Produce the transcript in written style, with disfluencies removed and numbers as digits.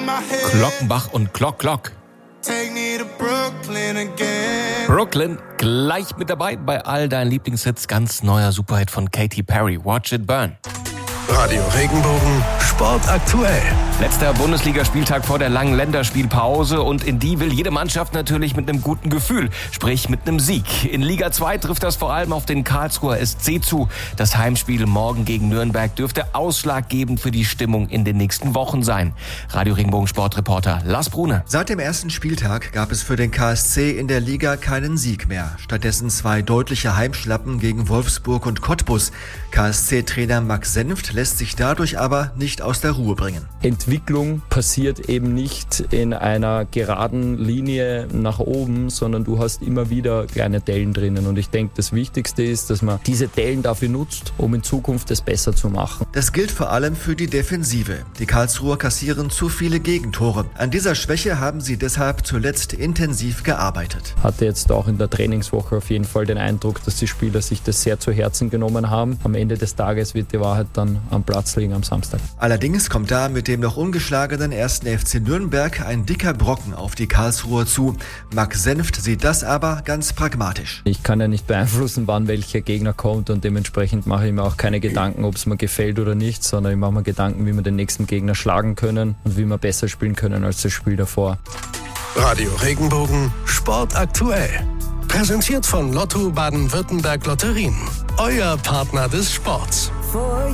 Glockenbach und Glock. Brooklyn gleich mit dabei bei all deinen Lieblingshits. Ganz neuer Superhit von Katy Perry, Watch It Burn. Radio Regenbogen, Sport aktuell. Letzter Bundesligaspieltag vor der langen Länderspielpause und in die will jede Mannschaft natürlich mit einem guten Gefühl, sprich mit einem Sieg. In Liga 2 trifft das vor allem auf den Karlsruher SC zu. Das Heimspiel morgen gegen Nürnberg dürfte ausschlaggebend für die Stimmung in den nächsten Wochen sein. Radio Regenbogen Sportreporter Lars Brune. Seit dem ersten Spieltag gab es für den KSC in der Liga keinen Sieg mehr. Stattdessen 2 deutliche Heimschlappen gegen Wolfsburg und Cottbus. KSC-Trainer Max Senft lässt sich dadurch aber nicht aus der Ruhe bringen. Entwicklung passiert eben nicht in einer geraden Linie nach oben, sondern du hast immer wieder kleine Dellen drinnen. Und ich denke, das Wichtigste ist, dass man diese Dellen dafür nutzt, um in Zukunft es besser zu machen. Das gilt vor allem für die Defensive. Die Karlsruher kassieren zu viele Gegentore. An dieser Schwäche haben sie deshalb zuletzt intensiv gearbeitet. Hatte jetzt auch in der Trainingswoche auf jeden Fall den Eindruck, dass die Spieler sich das sehr zu Herzen genommen haben. Am Ende des Tages wird die Wahrheit dann am Platz liegen am Samstag. Allerdings kommt da mit dem noch ungeschlagenen 1. FC Nürnberg ein dicker Brocken auf die Karlsruher zu. Max Senft sieht das aber ganz pragmatisch. Ich kann ja nicht beeinflussen, wann welcher Gegner kommt und dementsprechend mache ich mir auch keine Gedanken, ob es mir gefällt oder nicht, sondern ich mache mir Gedanken, wie wir den nächsten Gegner schlagen können und wie wir besser spielen können als das Spiel davor. Radio Regenbogen, Sport aktuell. Präsentiert von Lotto Baden-Württemberg Lotterien. Euer Partner des Sports.